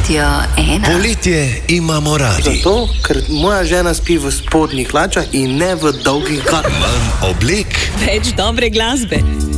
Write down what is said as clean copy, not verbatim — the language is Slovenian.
Radio 1. Poletje imamo radi. Zato, ker moja žena spi v spodnjih hlačah in ne v dolgih garah. Manj oblek Več dobre glasbe.